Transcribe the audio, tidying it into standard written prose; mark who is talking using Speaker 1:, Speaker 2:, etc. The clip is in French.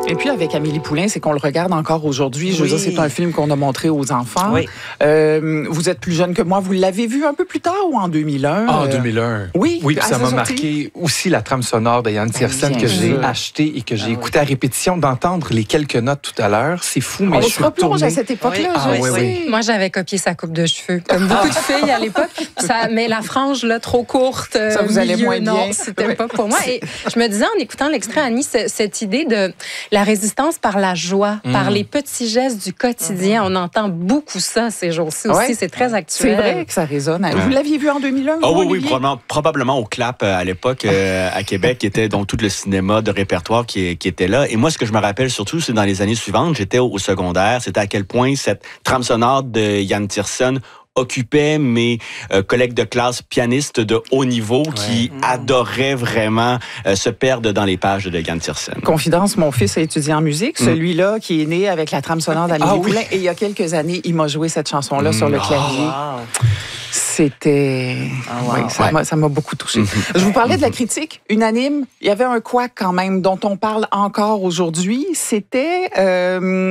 Speaker 1: Et puis avec Amélie Poulain, c'est qu'on le regarde encore aujourd'hui. Je veux dire, c'est un film qu'on a montré aux enfants.
Speaker 2: Oui.
Speaker 1: Vous êtes plus jeune que moi. Vous l'avez vu un peu plus tard ou en 2001?
Speaker 3: En 2001.
Speaker 1: Oui.
Speaker 3: Oui, puis ça m'a
Speaker 1: sortie?
Speaker 3: marqué aussi la trame sonore de Yann Tiersen que j'ai acheté et que j'ai écouté à répétition. D'entendre les quelques notes tout à l'heure, c'est fou, mais
Speaker 1: On
Speaker 3: je
Speaker 1: se
Speaker 3: suis
Speaker 1: replonge
Speaker 3: retourné.
Speaker 1: à cette époque-là,
Speaker 3: Oui.
Speaker 1: je sais.
Speaker 4: Moi, j'avais copié sa coupe de cheveux, comme beaucoup de filles à l'époque. Mais la frange, là, trop courte,
Speaker 1: ça vous allait moins bien.
Speaker 4: Non, c'était pas pour moi. Et je me disais, en écoutant l'extrait, Annie, cette idée de la résistance par la joie, par les petits gestes du quotidien. On entend beaucoup ça ces jours-ci aussi. C'est très actuel.
Speaker 1: C'est vrai que ça résonne. Vous l'aviez vu en 2001?
Speaker 2: Oui, probablement au Clap à l'époque, à Québec, qui était donc tout le cinéma de répertoire qui était là. Et moi, ce que je me rappelle surtout, c'est dans les années suivantes, j'étais au secondaire, c'était à quel point cette trame sonore de Yann Tiersen occupait mes collègues de classe pianistes de haut niveau qui adoraient vraiment se perdre dans les pages de Yann Tiersen.
Speaker 1: Confidence, mon fils a étudié en musique, celui-là qui est né avec la trame sonore d'Amélie Poulain. Et il y a quelques années, il m'a joué cette chanson-là sur le clavier. C'était... ça m'a beaucoup touché. Je vous parlais de la critique unanime. Il y avait un couac quand même dont on parle encore aujourd'hui. C'était...